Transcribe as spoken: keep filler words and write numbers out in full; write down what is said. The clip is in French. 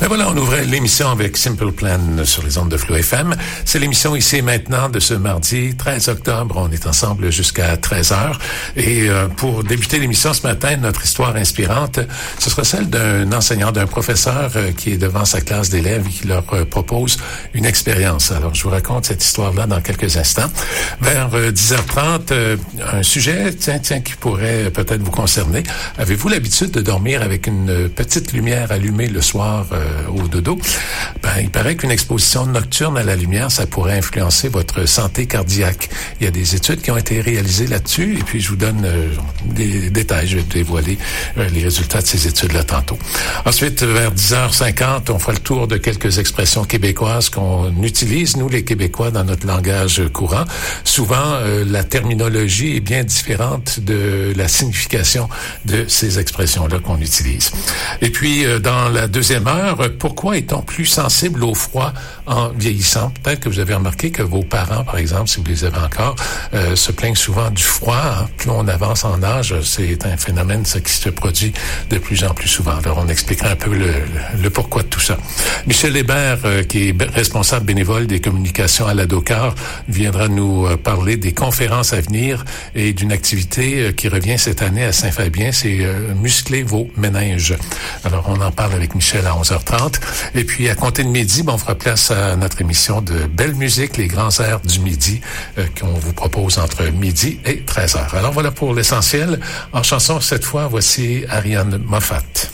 Ben voilà, on ouvrait l'émission avec Simple Plan sur les ondes de Flow F M. C'est l'émission Ici et Maintenant de ce mardi treize octobre. On est ensemble jusqu'à treize heures. Et euh, pour débuter l'émission ce matin, notre histoire inspirante, ce sera celle d'un enseignant, d'un professeur euh, qui est devant sa classe d'élèves et qui leur euh, propose une expérience. Alors, je vous raconte cette histoire-là dans quelques instants. Vers euh, dix heures trente, euh, un sujet, tiens, tiens, qui pourrait peut-être vous concerner. Avez-vous l'habitude de dormir avec une petite lumière allumée le soir euh, au dodo? Ben, il paraît qu'une exposition nocturne à la lumière, ça pourrait influencer votre santé cardiaque. Il y a des études qui ont été réalisées là-dessus, et puis je vous donne euh, des détails. Je vais dévoiler euh, les résultats de ces études-là tantôt. Ensuite, vers dix heures cinquante, on fera le tour de quelques expressions québécoises qu'on utilise, nous, les Québécois, dans notre langage courant. Souvent, euh, la terminologie est bien différente de la signification de ces expressions-là qu'on utilise. Et puis, euh, dans la deuxième heure, pourquoi est-on plus sensible au froid en vieillissant? Peut-être que vous avez remarqué que vos parents, par exemple, si vous les avez encore, euh, se plaignent souvent du froid. Hein? Plus on avance en âge, c'est un phénomène ça, qui se produit de plus en plus souvent. Alors, on expliquera un peu le, le, le pourquoi de tout ça. Michel Hébert, euh, qui est responsable bénévole des communications à la DOCAR, viendra nous euh, parler des conférences à venir et d'une activité euh, qui revient cette année à Saint-Fabien, c'est euh, muscler vos méninges. Alors, on en parle avec Michel à onze heures trente. Et puis, à compter de midi, ben, on fera place à notre émission de belle musique, les grands airs du midi, euh, qu'on vous propose entre midi et treize heures. Alors, voilà pour l'essentiel. En chanson, cette fois, voici Ariane Moffat.